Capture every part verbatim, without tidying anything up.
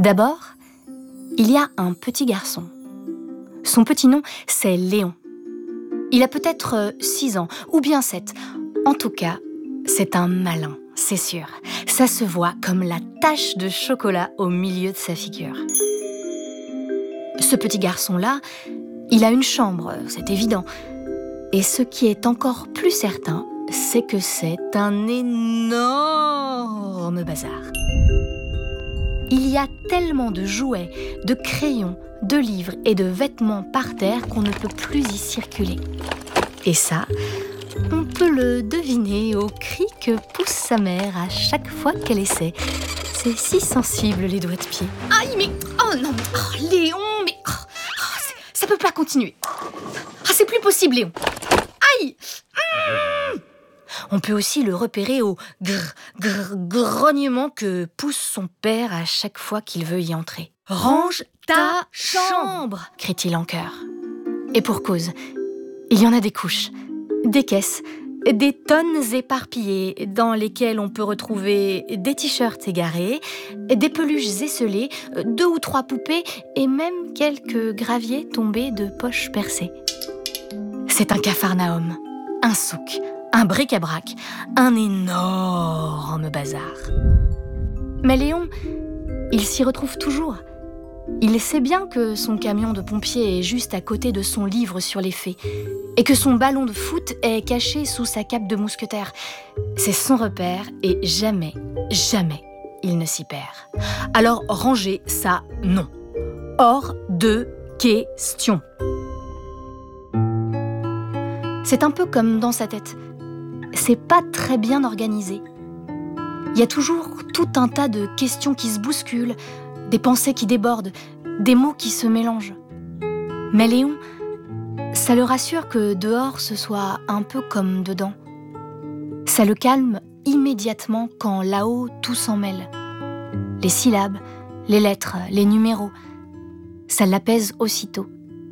D'abord, il y a un petit garçon. Son petit nom, c'est Léon. Il a peut-être six ans, ou bien sept. En tout cas, c'est un malin, c'est sûr. Ça se voit comme la tache de chocolat au milieu de sa figure. Ce petit garçon-là, il a une chambre, c'est évident. Et ce qui est encore plus certain, c'est que c'est un énorme bazar. Il y a tellement de jouets, de crayons, de livres et de vêtements par terre qu'on ne peut plus y circuler. Et ça, on peut le deviner au cri que pousse sa mère à chaque fois qu'elle essaie. C'est si sensible, les doigts de pied. Aïe, mais... Oh non, oh, Léon, mais... Oh, oh, ça peut pas continuer. Ah, c'est plus possible, Léon. Aïe. Mmh. On peut aussi le repérer au grrr, grrr, grognement que pousse son père à chaque fois qu'il veut y entrer. « Range ta chambre !» crie-t-il en chœur. Et pour cause, il y en a des couches, des caisses, des tonnes éparpillées dans lesquelles on peut retrouver des t-shirts égarés, des peluches esselées, deux ou trois poupées et même quelques graviers tombés de poches percées. C'est un capharnaüm, un souk, un bric-à-brac, un énorme bazar. Mais Léon, il s'y retrouve toujours. Il sait bien que son camion de pompier est juste à côté de son livre sur les fées et que son ballon de foot est caché sous sa cape de mousquetaire. C'est son repère et jamais, jamais il ne s'y perd. Alors ranger ça, non. Hors de question. C'est un peu comme dans sa tête. C'est pas très bien organisé. Il y a toujours tout un tas de questions qui se bousculent, des pensées qui débordent, des mots qui se mélangent. Mais Léon, ça le rassure que dehors ce soit un peu comme dedans. Ça le calme immédiatement quand là-haut tout s'en mêle. Les syllabes, les lettres, les numéros, ça l'apaise aussitôt.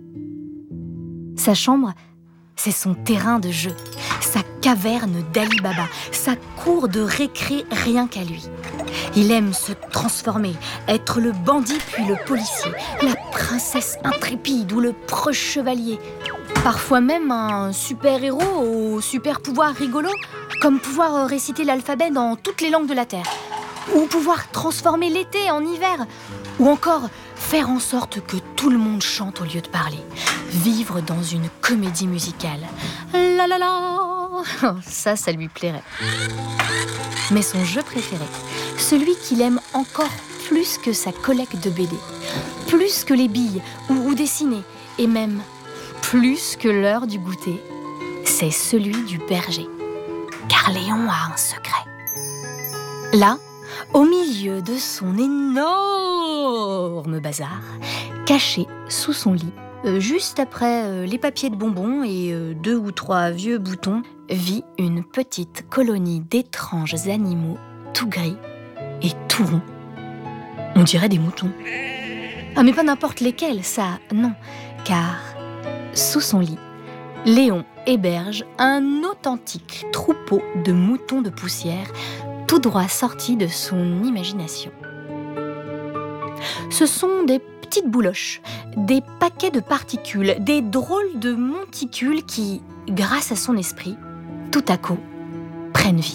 Sa chambre, c'est son terrain de jeu, sa caverne d'Ali Baba, sa cour de récré rien qu'à lui. Il aime se transformer, être le bandit puis le policier, la princesse intrépide ou le proche chevalier. Parfois même un super-héros au super-pouvoir rigolo, comme pouvoir réciter l'alphabet dans toutes les langues de la Terre. Ou pouvoir transformer l'été en hiver. Ou encore faire en sorte que tout le monde chante au lieu de parler. Vivre dans une comédie musicale. La la la. Ça, ça lui plairait. Mais son jeu préféré, celui qu'il aime encore plus que sa collecte de B D, plus que les billes ou, ou dessiner, et même plus que l'heure du goûter, c'est celui du berger. Car Léon a un secret. Là, au milieu de son énorme bazar, caché sous son lit, euh, juste après euh, les papiers de bonbons et euh, deux ou trois vieux boutons, vit une petite colonie d'étranges animaux tout gris et tout ronds. On dirait des moutons. Ah, mais pas n'importe lesquels, ça, non. Car, sous son lit, Léon héberge un authentique troupeau de moutons de poussière, tout droit sortis de son imagination. Ce sont des petites bouloches, des paquets de particules, des drôles de monticules qui, grâce à son esprit, tout à coup, prennent vie.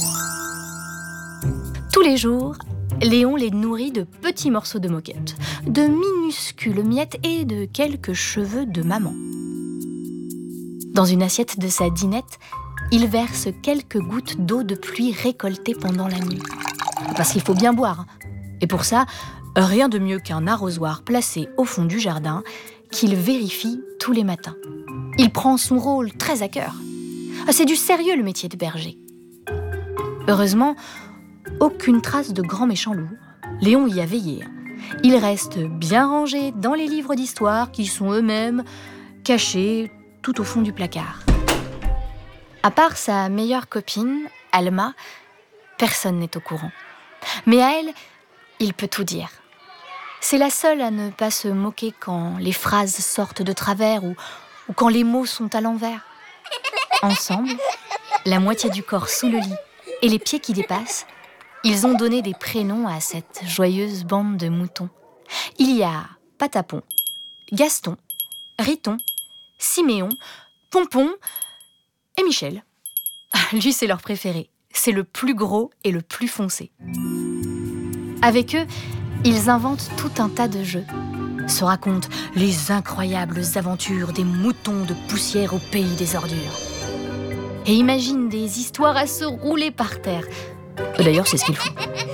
Tous les jours, Léon les nourrit de petits morceaux de moquette, de minuscules miettes et de quelques cheveux de maman. Dans une assiette de sa dinette, il verse quelques gouttes d'eau de pluie récoltées pendant la nuit. Parce qu'il faut bien boire. Et pour ça, rien de mieux qu'un arrosoir placé au fond du jardin qu'il vérifie tous les matins. Il prend son rôle très à cœur. C'est du sérieux le métier de berger. Heureusement, aucune trace de grand méchant loup. Léon y a veillé. Il reste bien rangé dans les livres d'histoire qui sont eux-mêmes cachés tout au fond du placard. À part sa meilleure copine, Alma, personne n'est au courant. Mais à elle, il peut tout dire. C'est la seule à ne pas se moquer quand les phrases sortent de travers ou, ou quand les mots sont à l'envers. Ensemble, la moitié du corps sous le lit et les pieds qui dépassent, Ils ont donné des prénoms à cette joyeuse bande de moutons. Il y a Patapon, Gaston, Riton, Siméon, Pompon et Michel. Lui, c'est leur préféré. C'est le plus gros et le plus foncé. Avec eux, ils inventent tout un tas de jeux. Se racontent les incroyables aventures des moutons de poussière au pays des ordures. Et imaginent des histoires à se rouler par terre. D'ailleurs, c'est ce qu'ils font.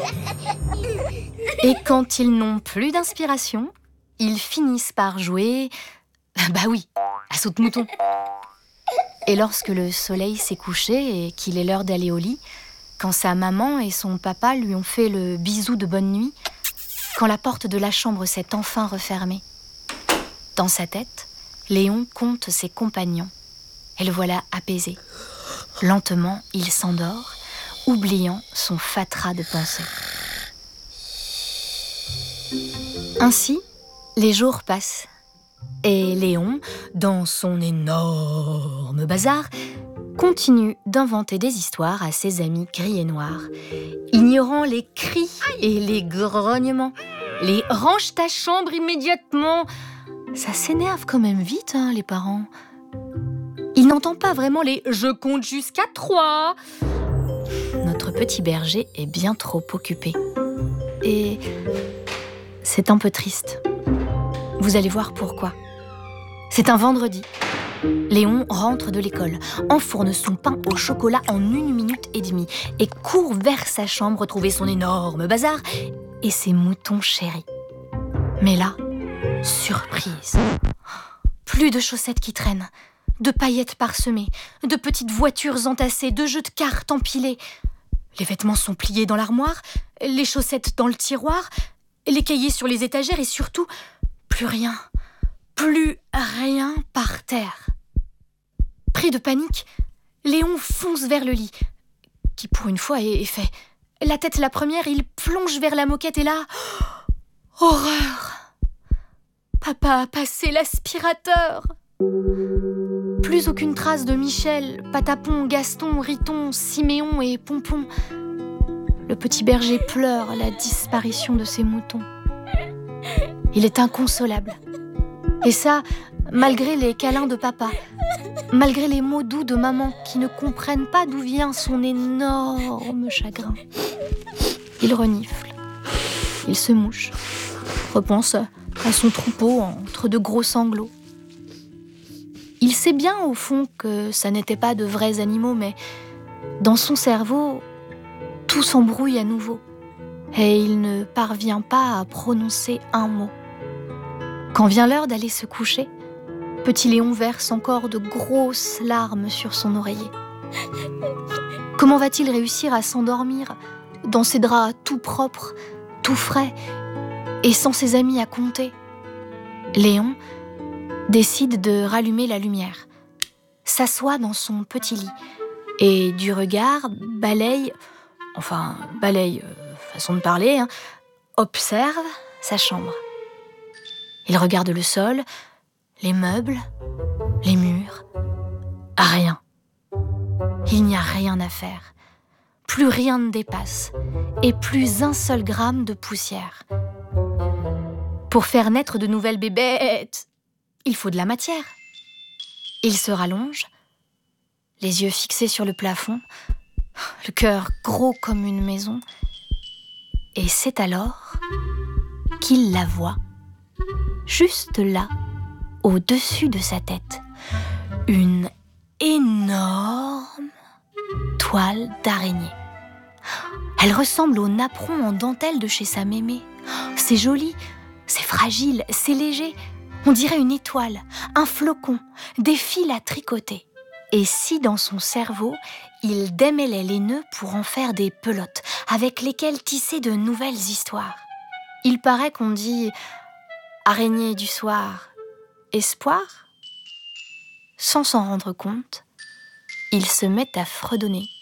Et quand ils n'ont plus d'inspiration, ils finissent par jouer... Bah oui, à saute-mouton. Et lorsque le soleil s'est couché et qu'il est l'heure d'aller au lit, quand sa maman et son papa lui ont fait le bisou de bonne nuit, quand la porte de la chambre s'est enfin refermée, dans sa tête, Léon compte ses compagnons. Et le voilà apaisé. Lentement, il s'endort, oubliant son fatras de pensées. Ainsi, les jours passent. Et Léon, dans son énorme bazar, continue d'inventer des histoires à ses amis gris et noirs, ignorant les cris et les grognements, les « range ta chambre immédiatement ». Ça s'énerve quand même vite, hein, les parents. Il n'entend pas vraiment les « je compte jusqu'à trois ». Notre petit berger est bien trop occupé. Et c'est un peu triste. Vous allez voir pourquoi. C'est un vendredi. Léon rentre de l'école, enfourne son pain au chocolat en une minute et demie et court vers sa chambre trouver son énorme bazar et ses moutons chéris. Mais là, surprise. Plus de chaussettes qui traînent, de paillettes parsemées, de petites voitures entassées, de jeux de cartes empilés. Les vêtements sont pliés dans l'armoire, les chaussettes dans le tiroir, les cahiers sur les étagères et surtout, plus rien, plus rien par terre. Pris de panique, Léon fonce vers le lit, qui pour une fois est fait. La tête la première, il plonge vers la moquette et là... Oh, horreur! Papa a passé l'aspirateur. Plus aucune trace de Michel, Patapon, Gaston, Riton, Siméon et Pompon. Le petit berger pleure la disparition de ses moutons. Il est inconsolable. Et ça, malgré les câlins de papa, malgré les mots doux de maman qui ne comprennent pas d'où vient son énorme chagrin. Il renifle, il se mouche, repense à son troupeau entre de gros sanglots. Il sait bien au fond que ça n'était pas de vrais animaux, mais dans son cerveau, tout s'embrouille à nouveau et il ne parvient pas à prononcer un mot. Quand vient l'heure d'aller se coucher, petit Léon verse encore de grosses larmes sur son oreiller. Comment va-t-il réussir à s'endormir dans ses draps tout propres, tout frais et sans ses amis à compter? Léon décide de rallumer la lumière, s'assoit dans son petit lit et du regard balaye, enfin balaye, euh, façon de parler, hein, observe sa chambre. Il regarde le sol, les meubles, les murs. Rien. Il n'y a rien à faire. Plus rien ne dépasse. Et plus un seul gramme de poussière. Pour faire naître de nouvelles bébêtes, il faut de la matière. Il se rallonge, les yeux fixés sur le plafond, le cœur gros comme une maison. Et c'est alors qu'il la voit. Juste là, au-dessus de sa tête, une énorme toile d'araignée. Elle ressemble au napperon en dentelle de chez sa mémé. C'est joli, c'est fragile, c'est léger. On dirait une étoile, un flocon, des fils à tricoter. Et si dans son cerveau, il démêlait les nœuds pour en faire des pelotes avec lesquelles tisser de nouvelles histoires. Il paraît qu'on dit « araignée du soir, espoir ?» Sans s'en rendre compte, il se met à fredonner